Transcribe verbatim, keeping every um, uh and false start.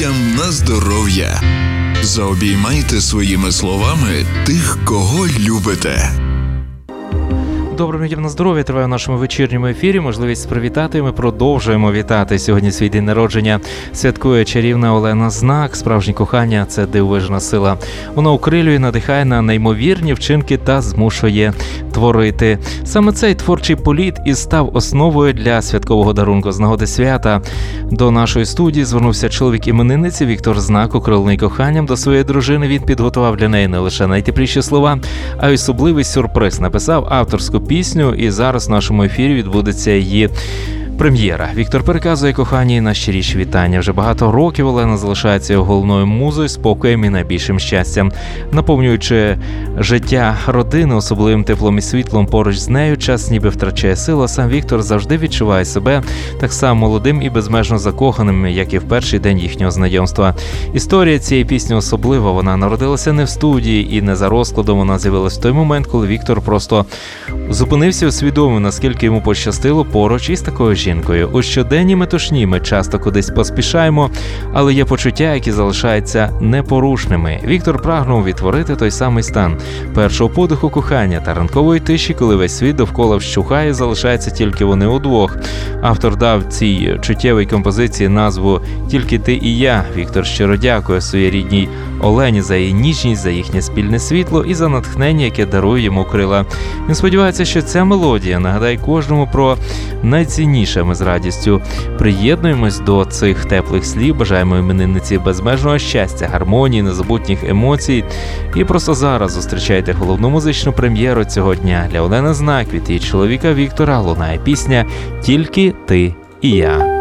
мріям на здоров'я. Заобіймайте своїми словами тих, кого любите. Доброго дня на здоров'я, триває в нашому вечірньому ефірі. Можливість привітати. Ми продовжуємо вітати. Сьогодні свій день народження святкує чарівна Олена Знак. Справжнє кохання – це дивовижна сила. Воно окрилює, надихає на неймовірні вчинки та змушує творити. Саме цей творчий політ і став основою для святкового дарунку. З нагоди свята до нашої студії звернувся чоловік іменинниці Віктор Знак, окрилений коханням до своєї дружини. Він підготував для неї не лише найтепліші слова, а й особливий сюрприз. Написав авторську пісню, і зараз в нашому ефірі відбудеться її прем'єра. Віктор переказує коханій найщиріші вітання. Вже багато років Олена залишається його головною музою, спокоєм і найбільшим щастям. Наповнюючи життя родини особливим теплом і світлом, поруч з нею час ніби втрачає силу, а сам Віктор завжди відчуває себе так само молодим і безмежно закоханим, як і в перший день їхнього знайомства. Історія цієї пісні особлива. Вона народилася не в студії і не за розкладом. Вона з'явилась в той момент, коли Віктор просто зупинився і усвідомив, наскільки йому пощастило поруч із такою жінкою. У щоденній метушні ми часто кудись поспішаємо, але є почуття, які залишаються непорушними. Віктор прагнув відтворити той самий стан першого подиху кохання та ранкової тиші, коли весь світ довкола вщухає, залишаються тільки вони удвох. Автор дав цій чуттєвій композиції назву «Тільки ти і я». Віктор щиро дякує своїй рідній Олені за її ніжність, за їхнє спільне світло і за натхнення, яке дарує йому крила. Він сподівається, що ця мелодія нагадає кожному про найцінніше. Ми з радістю приєднуємось до цих теплих слів, бажаємо іменинниці безмежного щастя, гармонії, незабутніх емоцій. І просто зараз зустрічайте головну музичну прем'єру цього дня. Для Олени Знак від її чоловіка Віктора лунає пісня «Тільки ти і я».